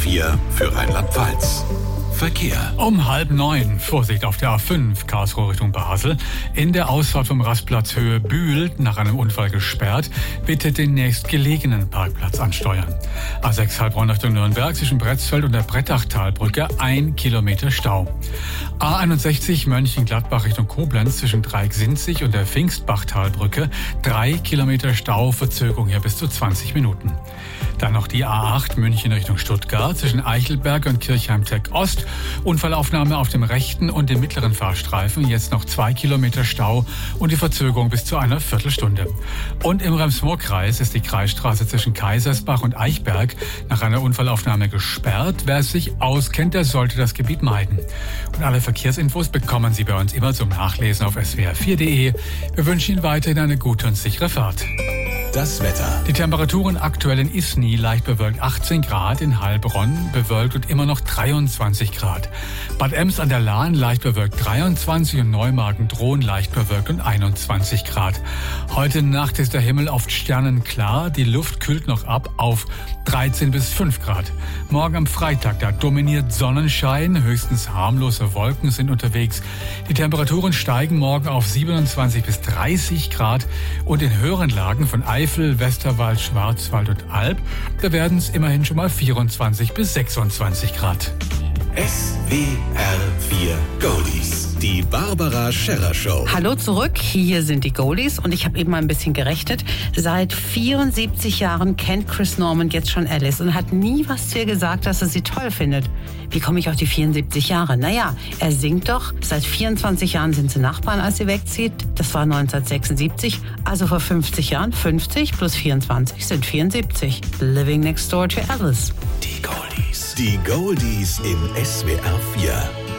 4 für Rheinland-Pfalz. Verkehr. Um 8:30, Vorsicht auf der A5, Karlsruhe Richtung Basel. In der Ausfahrt vom Rastplatz Höhe Bühl, nach einem Unfall gesperrt, bitte den nächstgelegenen Parkplatz ansteuern. A6 Heilbronn Richtung Nürnberg, zwischen Bretzfeld und der Brettachtalbrücke 1 Kilometer Stau. A61 Mönchengladbach Richtung Koblenz, zwischen Dreieck-Sinzig und der Pfingstbachtalbrücke 3 Kilometer Stau, Verzögerung hier bis zu 20 Minuten. Dann noch die A8 München Richtung Stuttgart, zwischen Eichelberg und Kirchheim-Tech Ost. Unfallaufnahme auf dem rechten und dem mittleren Fahrstreifen. Jetzt noch 2 Kilometer Stau und die Verzögerung bis zu einer Viertelstunde. Und im Rems-Murr-Kreis ist die Kreisstraße zwischen Kaisersbach und Eichberg nach einer Unfallaufnahme gesperrt. Wer sich auskennt, der sollte das Gebiet meiden. Und alle Verkehrsinfos bekommen Sie bei uns immer zum Nachlesen auf swr4.de. Wir wünschen Ihnen weiterhin eine gute und sichere Fahrt. Das Wetter. Die Temperaturen aktuell in Isny leicht bewölkt 18 Grad, in Heilbronn bewölkt und immer noch 23 Grad. Bad Ems an der Lahn leicht bewölkt 23 und Neumagen-Drohn leicht bewölkt und 21 Grad. Heute Nacht ist der Himmel oft sternenklar, die Luft kühlt noch ab auf 13 bis 5 Grad. Morgen am Freitag, da dominiert Sonnenschein, höchstens harmlose Wolken sind unterwegs. Die Temperaturen steigen morgen auf 27 bis 30 Grad und in höheren Lagen von Eifel, Westerwald, Schwarzwald und Alb, da werden es immerhin schon mal 24 bis 26 Grad. SWR 4 Goldies. Die Barbara Scherrer Show. Hallo zurück, hier sind die Goldies und ich habe eben mal ein bisschen gerechnet. Seit 74 Jahren kennt Chris Norman jetzt schon Alice und hat nie was zu ihr gesagt, dass er sie toll findet. Wie komme ich auf die 74 Jahre? Naja, er singt doch. Seit 24 Jahren sind sie Nachbarn, als sie wegzieht. Das war 1976, also vor 50 Jahren. 50 plus 24 sind 74. Living next door to Alice. Die Goldies. Die Goldies in SWR 4.